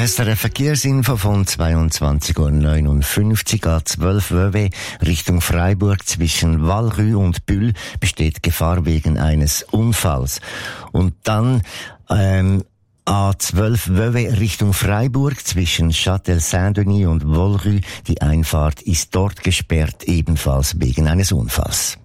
SRF Verkehrsinfo von 22.59 Uhr A12 WW Richtung Freiburg zwischen Valrue und Bulle besteht Gefahr wegen eines Unfalls. Und dann A12 WW Richtung Freiburg zwischen Châtel-Saint-Denis und Valrue. Die Einfahrt ist dort gesperrt, ebenfalls wegen eines Unfalls.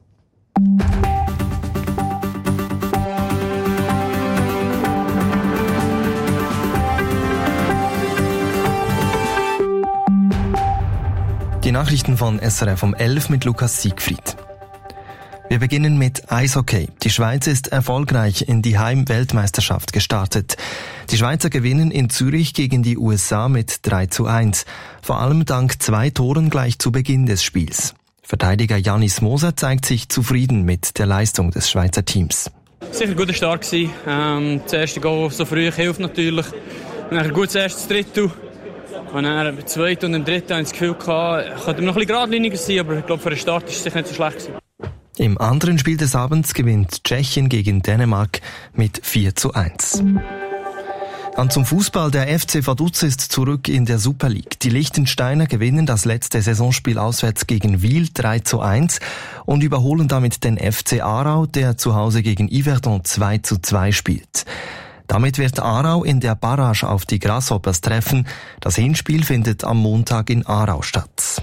Die Nachrichten von SRF um 11 mit Lukas Siegfried. Wir beginnen mit Eishockey. Die Schweiz ist erfolgreich in die Heim-Weltmeisterschaft gestartet. Die Schweizer gewinnen in Zürich gegen die USA mit 3:1. Vor allem dank 2 Toren gleich zu Beginn des Spiels. Verteidiger Janis Moser zeigt sich zufrieden mit der Leistung des Schweizer Teams. Sicher ein guter Start gewesen. Das erste Goal so früh hilft natürlich. Dann ein gutes erstes Drittel. Und dann im zweiten und im dritten hatte ich das Gefühl, könnte noch ein bisschen geradliniger sein, aber ich glaube, für den Start war es sicher nicht so schlecht gewesen. Im anderen Spiel des Abends gewinnt Tschechien gegen Dänemark mit 4:1. Dann zum Fußball. Der FC Vaduz ist zurück in der Super League. Die Liechtensteiner gewinnen das letzte Saisonspiel auswärts gegen Wil 3:1 und überholen damit den FC Aarau, der zu Hause gegen Yverdon 2:2 spielt. Damit wird Aarau in der Barrage auf die Grasshoppers treffen. Das Hinspiel findet am Montag in Aarau statt.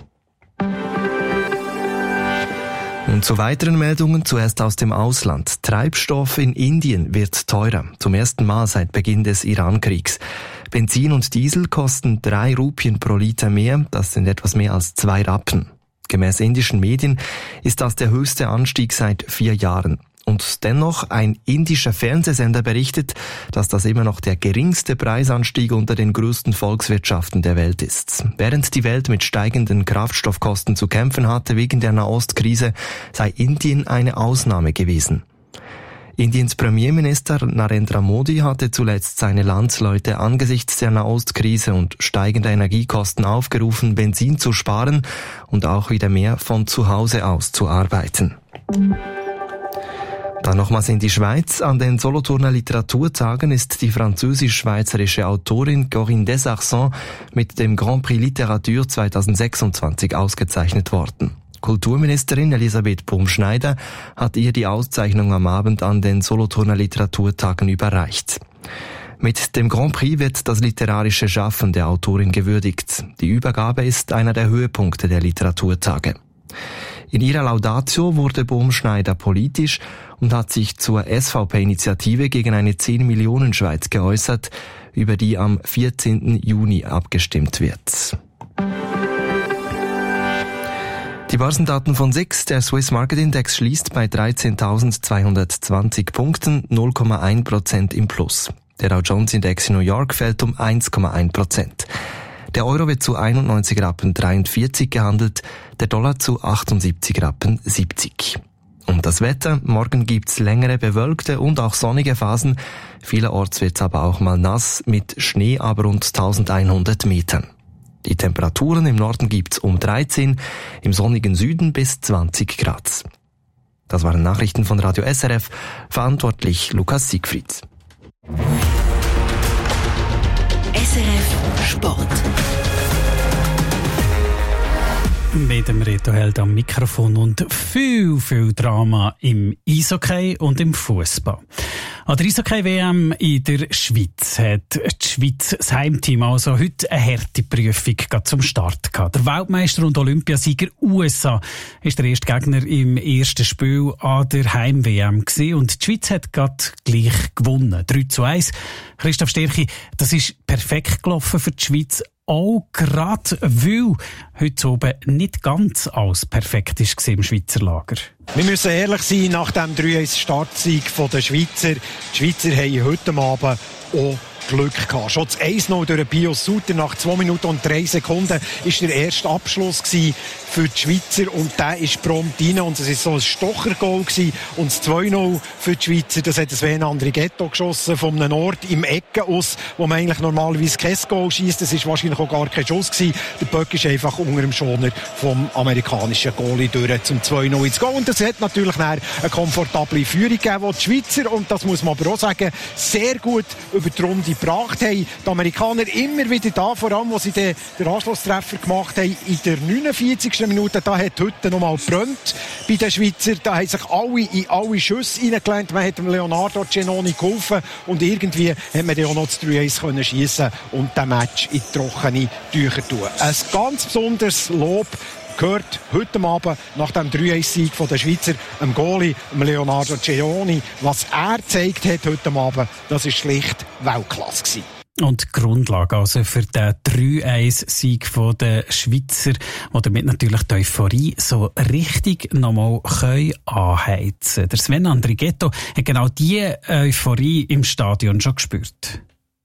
Und zu weiteren Meldungen zuerst aus dem Ausland. Treibstoff in Indien wird teurer. Zum ersten Mal seit Beginn des Iran-Kriegs. Benzin und Diesel kosten 3 Rupien pro Liter mehr. Das sind etwas mehr als 2 Rappen. Gemäß indischen Medien ist das der höchste Anstieg seit 4 Jahren. Und dennoch, ein indischer Fernsehsender berichtet, dass das immer noch der geringste Preisanstieg unter den größten Volkswirtschaften der Welt ist. Während die Welt mit steigenden Kraftstoffkosten zu kämpfen hatte wegen der Nahostkrise, sei Indien eine Ausnahme gewesen. Indiens Premierminister Narendra Modi hatte zuletzt seine Landsleute angesichts der Nahostkrise und steigender Energiekosten aufgerufen, Benzin zu sparen und auch wieder mehr von zu Hause aus zu arbeiten. Dann nochmals in die Schweiz. An den Solothurner Literaturtagen ist die französisch-schweizerische Autorin Corinne Desarcens mit dem Grand Prix Literatur 2026 ausgezeichnet worden. Kulturministerin Elisabeth Baumschneider hat ihr die Auszeichnung am Abend an den Solothurner Literaturtagen überreicht. Mit dem Grand Prix wird das literarische Schaffen der Autorin gewürdigt. Die Übergabe ist einer der Höhepunkte der Literaturtage. In ihrer Laudatio wurde Baumschneider politisch und hat sich zur SVP-Initiative gegen eine 10-Millionen-Schweiz geäußert, über die am 14. Juni abgestimmt wird. Die Börsendaten von SIX. Der Swiss Market Index schließt bei 13.220 Punkten, 0,1% im Plus. Der Dow Jones Index in New York fällt um 1,1%. Der Euro wird zu 91,43 Rappen gehandelt, der Dollar zu 78,70 Rappen. Und das Wetter: Morgen gibt's längere bewölkte und auch sonnige Phasen. Vielerorts wird's aber auch mal nass, mit Schnee aber rund 1100 Metern. Die Temperaturen im Norden gibt's um 13, im sonnigen Süden bis 20 Grad. Das waren Nachrichten von Radio SRF, verantwortlich Lukas Siegfried. SRF Sport. Mit dem Reto Held am Mikrofon und viel Drama im Eishockey und im Fußball. An der Eishockey-WM in der Schweiz hat die Schweiz, das Heimteam, also heute eine harte Prüfung zum Start gehabt. Der Weltmeister und Olympiasieger USA ist der erste Gegner im ersten Spiel an der Heim-WM gewesen und die Schweiz hat gerade gleich gewonnen. 3:1. Christoph Stärchi, das ist perfekt gelaufen für die Schweiz. Auch gerade, weil heute oben nicht ganz alles perfekt war im Schweizer Lager. Wir müssen ehrlich sein, nach dem 3-1-Startsieg der Schweizer. Die Schweizer haben heute Abend auch Glück gehabt. Schon das 1-0 durch Pius Suter nach 2 Minuten und 3 Sekunden war der erste Abschluss gewesen. für die Schweizer und der ist prompt rein und es war so ein Stochergoal gewesen. Und das 2-0 für die Schweizer, das hat Sven Andrighetto geschossen von einem Ort im Ecken aus, wo man eigentlich normalerweise kein Goal schiesst. Das war wahrscheinlich auch gar kein Schuss gewesen. Der Böck ist einfach unter dem Schoner vom amerikanischen Goalie durch zum 2-0 ins Goal. Und das hat natürlich eine komfortable Führung gegeben, die die Schweizer, und das muss man aber auch sagen, sehr gut über die Runde gebracht haben. Die Amerikaner immer wieder da, vor allem, wo sie den Anschlusstreffer gemacht haben, in der 49. Minute, da hat heute noch mal gebrannt bei den Schweizer. Da haben sich alle in alle Schüsse reingelegt. Man hat dem Leonardo Cenoni geholfen und irgendwie hat man dann auch noch das 3-1 schiessen und den Match in die trockene Tücher tun. Ein ganz besonderes Lob gehört heute Abend nach dem 3-1-Sieg der Schweizer dem Goalie, dem Leonardo Cenoni. Was er gezeigt hat heute Abend, das war schlicht Weltklasse gewesen. Und die Grundlage also für den 3-1-Sieg der Schweizer, die damit natürlich die Euphorie so richtig nochmal anheizen können. Der Sven Andrighetto hat genau diese Euphorie im Stadion schon gespürt.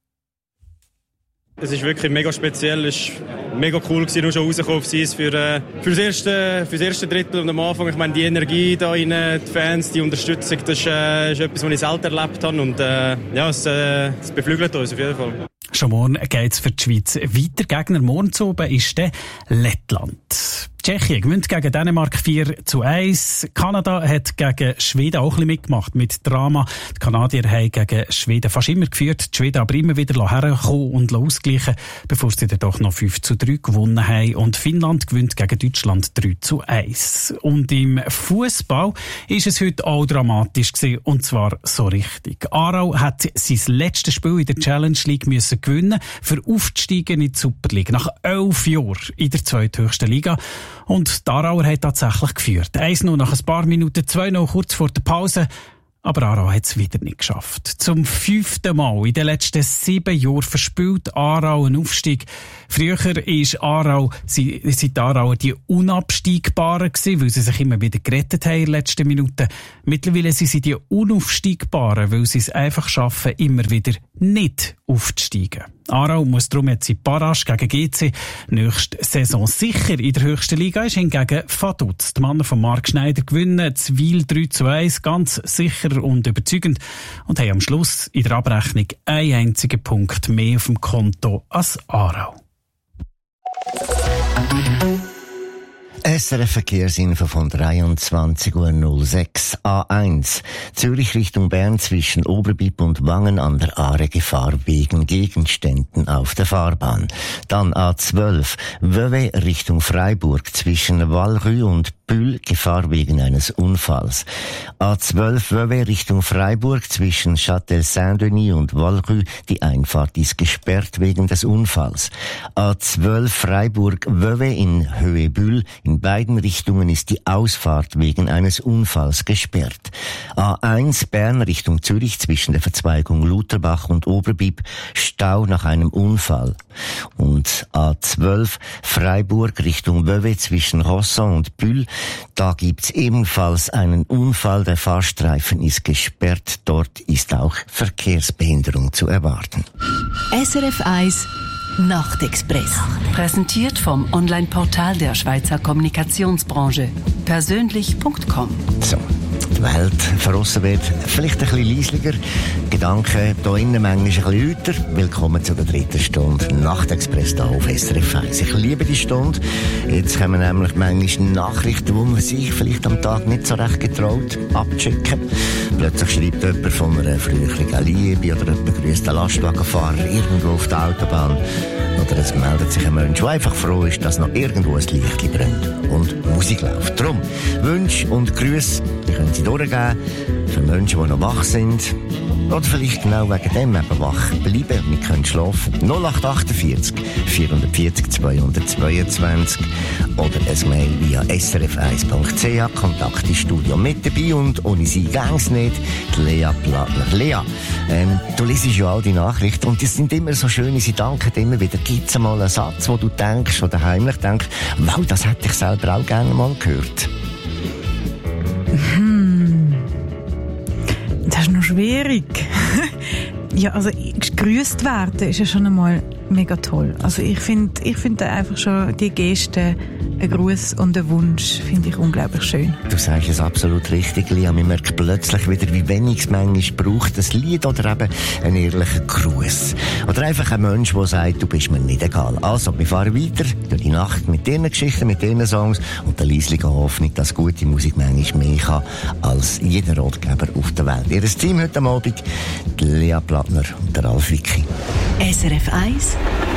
Es ist wirklich mega speziell, es war mega cool gewesen, nur schon rausgekommen auf Eis für das erste Drittel und am Anfang. Ich meine, die Energie da rein, die Fans, die Unterstützung, das ist etwas, was ich selten erlebt habe und es beflügelt uns auf jeden Fall. Schon morgen geht es für die Schweiz weiter. Gegner morgen zu oben ist der Lettland. Tschechien gewinnt gegen Dänemark 4-1. Kanada hat gegen Schweden auch ein bisschen mitgemacht mit Drama. Die Kanadier haben gegen Schweden fast immer geführt, die Schweden aber immer wieder herkommen und ausgleichen, bevor sie dann doch noch 5-3 gewonnen haben. Und Finnland gewinnt gegen Deutschland 3-1. Und im Fußball ist es heute auch dramatisch gewesen, und zwar so richtig. Aarau hat sein letztes Spiel in der Challenge League müssen gewinnen, für aufzusteigen in die Super League. Nach 11 Jahren in der zweithöchsten Liga. Und die Aarauer hat tatsächlich geführt. 1-0 nach ein paar Minuten, 2-0 kurz vor der Pause. Aber Aarau hat es wieder nicht geschafft. Zum 5. Mal in den letzten 7 Jahren verspielt Aarau einen Aufstieg. Früher sind Aarauer die Unabsteigbaren gewesen, weil sie sich immer wieder gerettet haben in den letzten Minuten. Mittlerweile sind sie die Unaufsteigbaren, weil sie es einfach schaffen, immer wieder nicht aufzusteigen. Aarau muss darum jetzt in Barrage gegen GC nächste Saison sicher in der höchsten Liga. Ist hingegen Vaduz. Die Männer von Marc Schneider gewinnen Zwil 3-1, ganz sicher und überzeugend, und haben am Schluss in der Abrechnung einen einzigen Punkt mehr auf dem Konto als Aarau. SRF Verkehrsinfo von 23:06 Uhr. A1 Zürich Richtung Bern zwischen Oberbipp und Wangen an der Aare Gefahr wegen Gegenständen auf der Fahrbahn. Dann A12 Vevey Richtung Freiburg zwischen Valrue und Bühl Gefahr wegen eines Unfalls. A12 Vevey Richtung Freiburg zwischen Châtel-Saint-Denis und Valrue, die Einfahrt ist gesperrt wegen des Unfalls. A12 Freiburg Vevey in Höhe Bühl, in beiden Richtungen ist die Ausfahrt wegen eines Unfalls gesperrt. A1 Bern Richtung Zürich zwischen der Verzweigung Lutherbach und Oberbipp, Stau nach einem Unfall. Und A12 Freiburg Richtung Vevey zwischen Rosson und Bühl, da gibt's ebenfalls einen Unfall, der Fahrstreifen ist gesperrt, dort ist auch Verkehrsbehinderung zu erwarten. SRF 1 Nachtexpress. Präsentiert vom Online-Portal der Schweizer Kommunikationsbranche. Persönlich.com. So, die Welt verrossen wird vielleicht ein bisschen leislicher. Gedanken hier innen manchmal ein bisschen lauter. Willkommen zu der 3. Stunde Nachtexpress hier auf SRF 1. Ich liebe die Stunde. Jetzt kommen nämlich manchmal Nachrichten, wo man sich vielleicht am Tag nicht so recht getraut abchecken. Plötzlich schreibt jemand von einer früheren Liebe oder jemand grüßt einen Lastwagenfahrer irgendwo auf der Autobahn. Oder es meldet sich ein Mensch, der einfach froh ist, dass noch irgendwo ein Licht brennt und Musik läuft. Darum, Wünsche und Grüße, die können Sie durchgeben für Menschen, die noch wach sind. Oder vielleicht genau wegen dem eben wach bleiben. Wir können schlafen. 0848 440 222 oder ein Mail via srf1.ch. Kontakt ins Studio mit dabei und ohne Sie gäng's nicht. Die Lea Plattner. Lea, du liest ja all die Nachrichten und die sind immer so schön. Sie danken immer wieder. Gibt's mal einen Satz, wo du denkst oder heimlich denkst, wow, das hätte ich selber auch gerne mal gehört? Das ist noch schwierig. Ja, also gegrüßt werden ist ja schon einmal mega toll. Also ich finde einfach schon die Geste ein Gruß und ein Wunsch finde ich unglaublich schön. Du sagst es absolut richtig, Lia. Man merkt plötzlich wieder, wie wenig es manchmal braucht, ein Lied oder eben einen ehrlichen Gruß. Oder einfach ein Mensch, der sagt, du bist mir nicht egal. Also, wir fahren weiter durch die Nacht mit diesen Geschichten, mit diesen Songs und der leislichen Hoffnung, dass gute Musik manchmal mehr kann als jeder Ratgeber auf der Welt. Ihr Team heute Abend, die Lia Plattner und der Ralf Wicki. SRF 1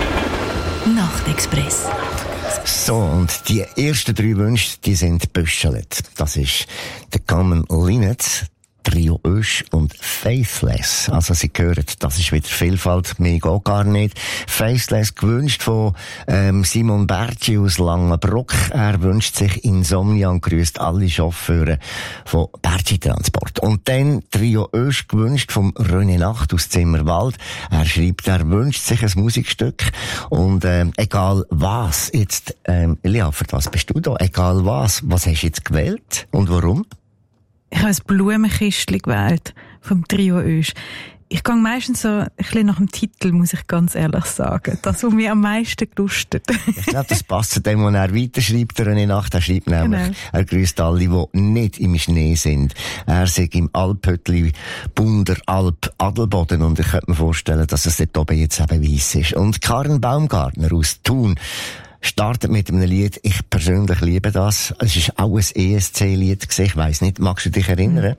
Nachtexpress. So, und die ersten 3 Wünsche, die sind büschelt. Das ist der Common Linnet, Trio Ösch und Faithless. Also Sie hören, das ist wieder Vielfalt, mehr geht gar nicht. Faithless gewünscht von Simon Bertschi aus Langenbruck. Er wünscht sich Insomnia und grüßt alle Chauffeure von Bertschi Transport. Und dann Trio Ösch gewünscht vom René Nacht aus Zimmerwald. Er schreibt, er wünscht sich ein Musikstück und egal was, jetzt Lia, für was bist du da? Egal was hast du jetzt gewählt und warum? Ich habe ein Blumenkistchen gewählt vom Trio Ösch. Ich gehe meistens so ein bisschen nach dem Titel, muss ich ganz ehrlich sagen. Das, was mir am meisten gelustet. Ich glaube, das passt zu dem, was er weiterschreibt, der René Nacht. Er schreibt nämlich, genau. Er grüßt alle, die nicht im Schnee sind. Er sagt im Alphüttli Bunder Alp Adelboden und ich könnte mir vorstellen, dass es dort oben jetzt eben weiss ist. Und Karen Baumgartner aus Thun startet mit einem Lied, ich persönlich liebe das. Es ist auch ein ESC-Lied gewesen. Ich weiss nicht, magst du dich erinnern?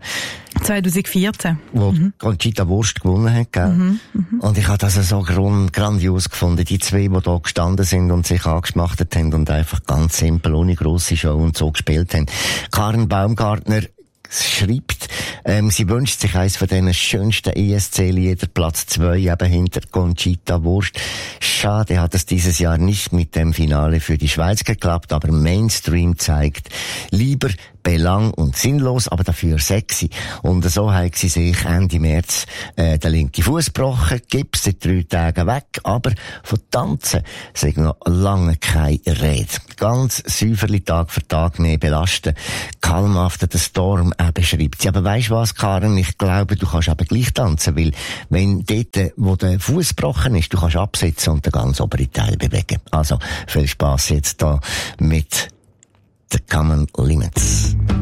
2014. Wo Conchita Wurst gewonnen hat, gell? Und ich habe das so grandios gefunden. Die 2, die da gestanden sind und sich angeschmachtet haben und einfach ganz simpel, ohne grosse Show und so gespielt haben. Karen Baumgartner schreibt, sie wünscht sich eines von diesen schönsten ESC-Lieder, Platz 2, eben hinter Conchita Wurst. Schade hat es dieses Jahr nicht mit dem Finale für die Schweiz geklappt, aber Mainstream zeigt lieber belang und sinnlos, aber dafür sexy. Und so hat sie sich Ende März den linken Fuß gebrochen, Gips seit 3 Tagen weg, aber von Tanzen sei noch lange keine Rede. Ganz säuferlich Tag für Tag mehr belasten. Kalmhafter der Storm beschreibt sie. Aber weisst was, Karen, ich glaube, du kannst eben gleich tanzen, weil wenn dort, wo der Fuß gebrochen ist, du kannst absitzen und den ganz oberen Teil bewegen. Also, viel Spass jetzt da mit The Common Limits.